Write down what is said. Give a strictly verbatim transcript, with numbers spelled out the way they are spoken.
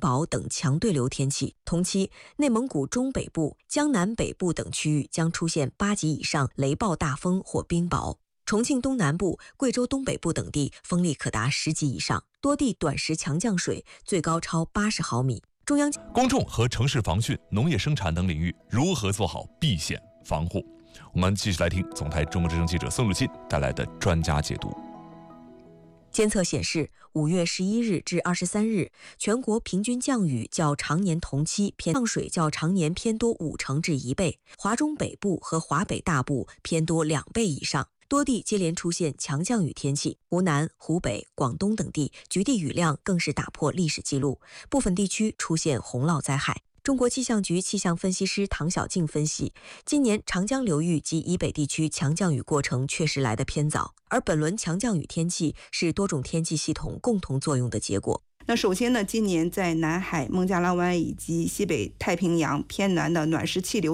雹等强对流天气。同期，内蒙古中北部、江南北部等区域将出现八级以上雷暴大风或冰雹。重庆东南部、贵州东北部等地风力可达十级以上，多地短时强降水，最高超八十毫米。中央公众和城市防汛、农业生产等领域如何做好避险防护？我们继续来听总台中国之声记者宋日沁带来的专家解读。 监测显示，五月十一日至二十三日，全国平均降雨较常年同期偏降水较常年偏多五成至一倍，华中北部和华北大部偏多两倍以上。多地接连出现强降雨天气，湖南、湖北、广东等地局地雨量更是打破历史记录，部分地区出现洪涝灾害。中国气象局气象分析师唐小静分析，今年长江流域及以北地区强降雨过程确实来得偏早，而本轮强降雨天气是多种天气系统共同作用的结果。 那首先呢，今年在南海、孟加拉湾以及西北太平洋偏南的暖湿气流